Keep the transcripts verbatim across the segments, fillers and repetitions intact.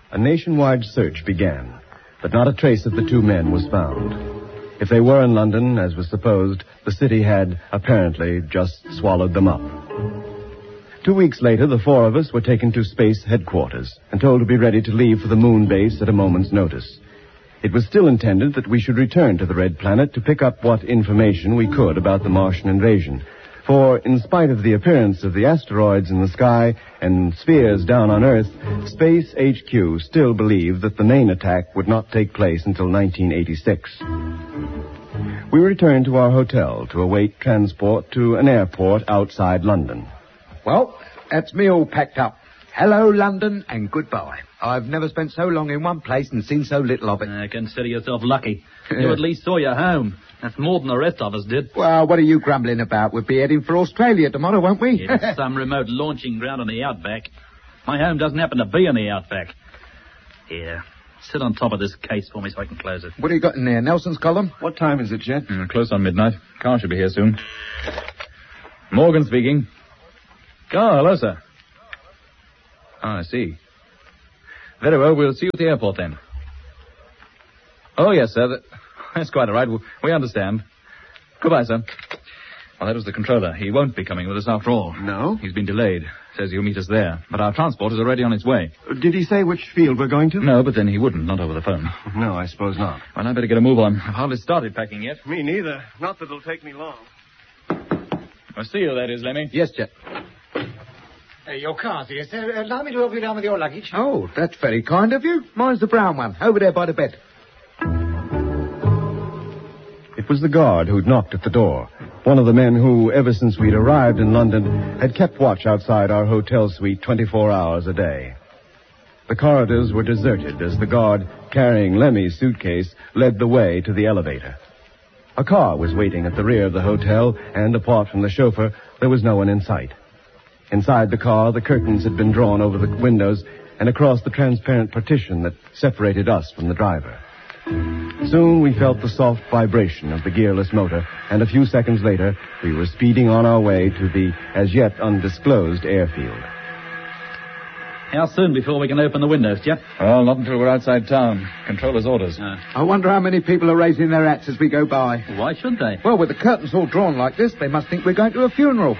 A nationwide search began, but not a trace of the two men was found. If they were in London, as was supposed, the city had apparently just swallowed them up. Two weeks later, the four of us were taken to space headquarters and told to be ready to leave for the moon base at a moment's notice. It was still intended that we should return to the Red Planet to pick up what information we could about the Martian invasion. For, in spite of the appearance of the asteroids in the sky and spheres down on Earth, Space H Q still believed that the main attack would not take place until nineteen eighty-six. We returned to our hotel to await transport to an airport outside London. Well, that's me all packed up. Hello, London, and goodbye. I've never spent so long in one place and seen so little of it. Uh, consider yourself lucky. You at least saw your home. That's more than the rest of us did. Well, what are you grumbling about? We'll be heading for Australia tomorrow, won't we? It's some remote launching ground in the outback. My home doesn't happen to be in the outback. Here, sit on top of this case for me so I can close it. What have you got in there, Nelson's column? What time is it, Jet? Mm, close on midnight. Car should be here soon. Morgan speaking. Oh, hello, sir. Oh, I see. Very well, we'll see you at the airport then. Oh, yes, sir. That, that's quite all right. We understand. Goodbye, sir. Well, that was the controller. He won't be coming with us after all. No? He's been delayed. Says he'll meet us there. But our transport is already on its way. Did he say which field we're going to? No, but then he wouldn't, not over the phone. No, I suppose not. Well, I better get a move on. I've hardly started packing yet. Me neither. Not that it'll take me long. I'll see you, that is, Lemmy. Yes, Jet. Uh, your car's here, sir. Allow me to help you down with your luggage. Oh, that's very kind of you. Mine's the brown one, over there by the bed. It was the guard who'd knocked at the door. One of the men who, ever since we'd arrived in London, had kept watch outside our hotel suite twenty-four hours a day. The corridors were deserted as the guard, carrying Lemmy's suitcase, led the way to the elevator. A car was waiting at the rear of the hotel, and apart from the chauffeur, there was no one in sight. Inside the car, the curtains had been drawn over the windows and across the transparent partition that separated us from the driver. Soon we felt the soft vibration of the gearless motor, and a few seconds later, we were speeding on our way to the as-yet undisclosed airfield. How soon before we can open the windows, Jet? Well, not until we're outside town. Controller's orders. Uh, I wonder how many people are raising their hats as we go by. why should they? Well, with the curtains all drawn like this, they must think we're going to a funeral.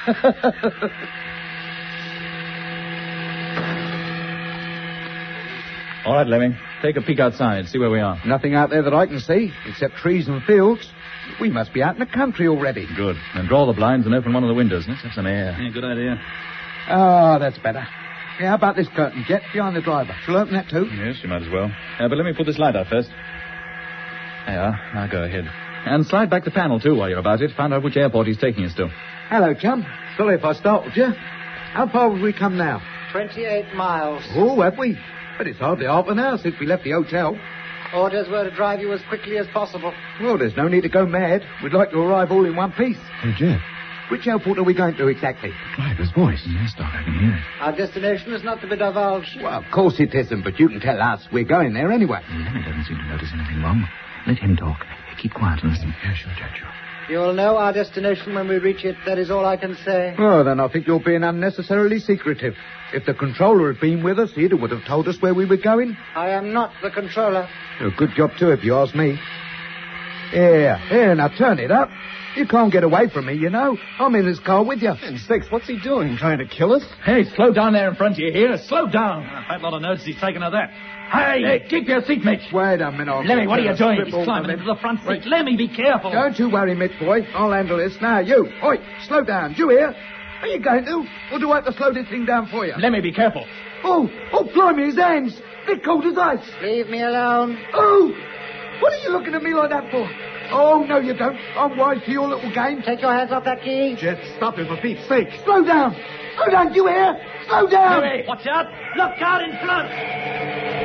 All right, Lemmy. Take a peek outside. See where we are. Nothing out there that I can see, except trees and fields. We must be out in the country already. Good. Then draw the blinds and open one of the windows. Let's have some air. Yeah, good idea. Ah, oh, that's better. Yeah, how about this curtain, Jet, behind the driver? Shall I open that too? Yes, you might as well. Uh, but let me put this light out first. There you are. Now go ahead. And slide back the panel, too, while you're about it. Find out which airport he's taking us to. Hello, chum. Sorry if I startled you. How far have we come now? Twenty-eight miles. Oh, have we? But it's hardly half an hour since we left the hotel. Orders were to drive you as quickly as possible. Well, there's no need to go mad. We'd like to arrive all in one piece. Hey, Jet. Which airport are we going to exactly? Driver's voice. Yes, Doc, I can hear it. Our destination is not to be divulged. Well, of course it isn't, but you can tell us. We're going there anyway. Lemmy doesn't seem to notice anything wrong. Let him talk. Keep quiet and listen. Yeah, sure, Jet, sure. You'll know our destination when we reach it. That is all I can say. Well, then I think you're being unnecessarily secretive. If the controller had been with us, he would have told us where we were going. I am not the controller. A good job, too, if you ask me. Here, here, now turn it up. You can't get away from me, you know. I'm in this car with you. In six, what's he doing? Trying to kill us? Hey, slow down there in front of you here. Slow down. I hope not a notice he's taken of that. Hey, hey, keep your seat, Mitch. Wait a minute. I'll Lemmy, what are you doing? strip He's all climbing of into it. the front seat. Wait. Lemmy, be careful. Don't you worry, Mitch boy. I'll handle this. Now, you. Oi, slow down. You hear? Are you going to? Or do I have to slow this thing down for you? Lemmy, be careful. Oh, oh, blimey, his hands. They're cold as ice. Leave me alone. Oh, what are you looking at me like that for? Oh, no, you don't. I'm wise to your little game. Take your hands off that key. Jet, stop it for Pete's sake. Slow down. Slow down, you hear? Slow down. Lemmy, watch out. Look out in front.